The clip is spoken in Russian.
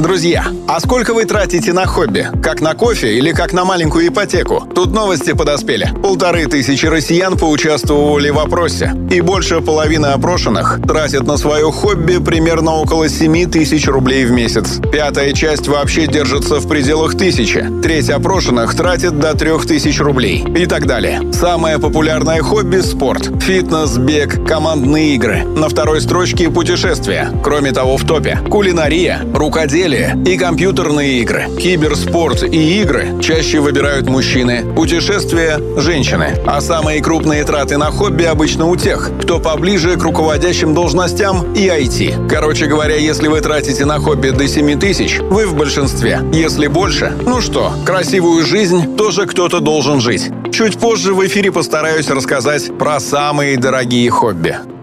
Друзья, а сколько вы тратите на хобби? Как на кофе или как на маленькую ипотеку? Тут новости подоспели. 1500 россиян поучаствовали в опросе. И больше половины опрошенных тратят на свое хобби примерно около 7000 рублей в месяц. Пятая часть вообще держится в пределах 1000. Треть опрошенных тратит до 3000 рублей. И так далее. Самое популярное хобби – спорт. Фитнес, бег, командные игры. На второй строчке – путешествия. Кроме того, в топе – кулинария, рукоделие и компьютерные игры. Киберспорт и игры чаще выбирают мужчины, путешествия – женщины. А самые крупные траты на хобби обычно у тех, кто поближе к руководящим должностям и IT. Короче говоря, если вы тратите на хобби до 7000, вы в большинстве. Если больше, ну что, красивую жизнь тоже кто-то должен жить. Чуть позже в эфире постараюсь рассказать про самые дорогие хобби.